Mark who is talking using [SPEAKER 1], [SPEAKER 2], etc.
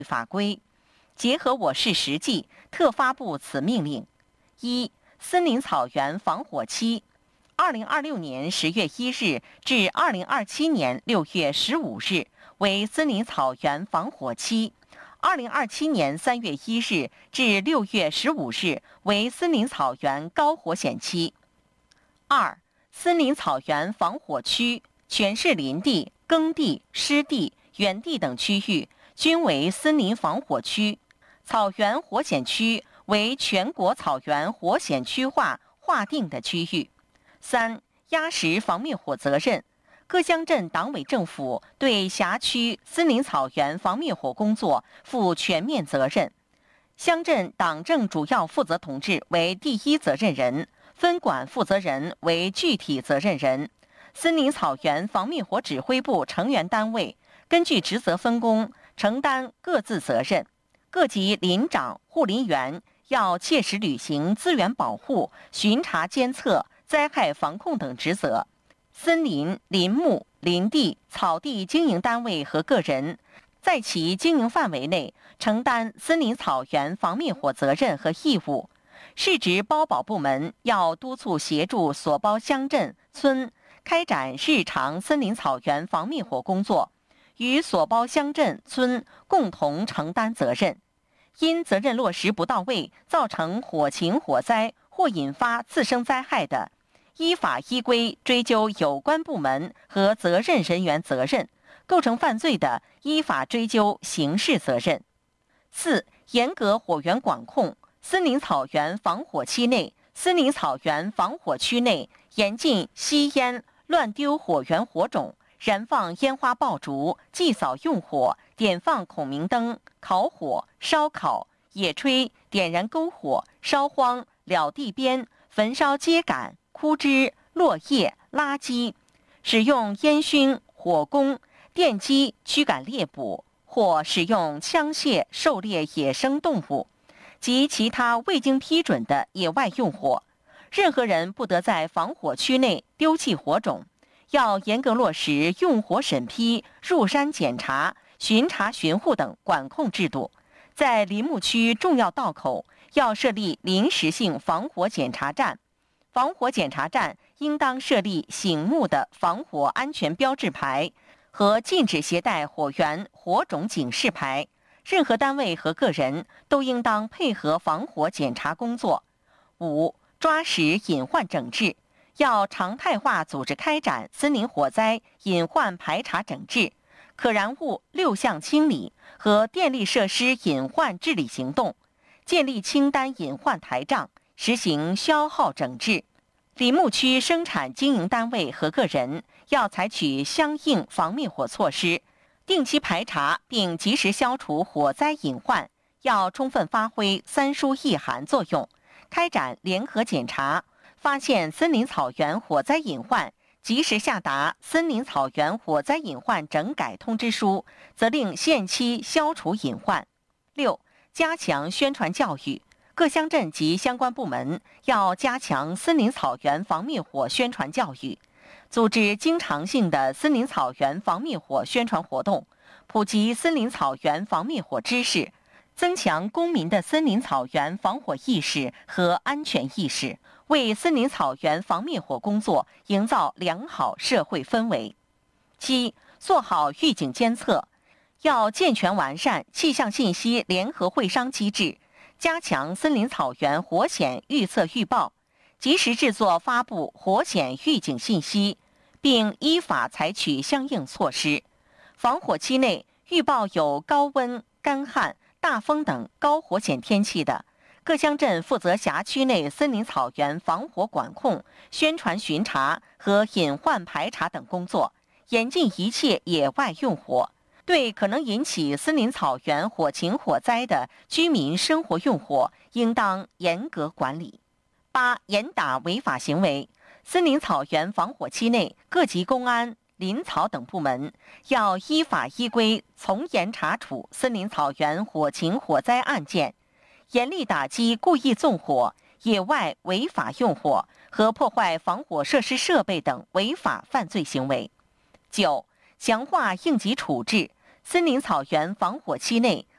[SPEAKER 1] 法规，结合我市实际，特发布此命令。一、森林草原防火期，2026年10月1日至2027年6月15日为森林草原防火期，2027年3月1日至6月15日为森林草原高火险期。二、森林草原防火区，全市林地、耕地、湿地、园地等区域均为森林防火区，草原火险区为全国草原火险区划定的区域。三、压实防灭火责任，各乡镇党委政府对辖区森林草原防灭火工作负全面责任，乡镇党政主要负责同志为第一责任人，分管负责人为具体责任人。森林草原防灭火指挥部成员单位根据职责分工，承担各自责任。各级林长、护林员要切实履行资源保护、巡查监测、灾害防控等职责。森林、林木、林地、草地经营单位和个人，在其经营范围内承担森林草原防灭火责任和义务。市直包保部门要督促协助所包乡镇、村开展日常森林草原防灭火工作，与所包乡镇、村共同承担责任。因责任落实不到位，造成火情火灾或引发次生灾害的，依法依规追究有关部门和责任人员责任，构成犯罪的，依法追究刑事责任。四、严格火源管控，森林草原防火期内，森林草原防火区内严禁吸烟、乱丢火源火种、燃放烟花爆竹、祭扫用火、点放孔明灯、烤火、烧烤、野炊、点燃篝火、烧荒、燎地边、焚烧秸秆、枯枝、落叶、垃圾，使用烟熏、火攻、电击驱赶猎捕，或使用枪械狩猎野生动物及其他未经批准的野外用火。任何人不得在防火区内丢弃火种，要严格落实用火审批、入山检查、巡查巡护等管控制度。在林木区重要道口要设立临时性防火检查站，防火检查站应当设立醒目的防火安全标志牌和禁止携带火源、火种警示牌。任何单位和个人都应当配合防火检查工作。五、抓实隐患整治，要常态化组织开展森林火灾隐患排查整治、可燃物6项清理和电力设施隐患治理行动，建立清单隐患台账，实行消耗整治。林木区生产经营单位和个人要采取相应防灭火措施，定期排查并及时消除火灾隐患，要充分发挥3疏1涵作用，开展联合检查，发现森林草原火灾隐患，及时下达森林草原火灾隐患整改通知书，责令限期消除隐患。六、加强宣传教育，各乡镇及相关部门要加强森林草原防灭火宣传教育，组织经常性的森林草原防灭火宣传活动，普及森林草原防灭火知识，增强公民的森林草原防火意识和安全意识，为森林草原防灭火工作营造良好社会氛围。七、做好预警监测，要健全完善气象信息联合会商机制，加强森林草原火险预测预报，及时制作发布火险预警信息，并依法采取相应措施。防火期内预报有高温、干旱、大风等高火险天气的，各乡镇负责辖区内森林草原防火管控、宣传巡查和隐患排查等工作，严禁一切野外用火。对可能引起森林草原火情火灾的居民生活用火，应当严格管理。八、严打违法行为。森林草原防火期内，各级公安、林草等部门要依法依规从严查处森林草原火情火灾案件，严厉打击故意纵火、野外违法用火和破坏防火设施设备等违法犯罪行为。九、强化应急处置。森林草原防火期内，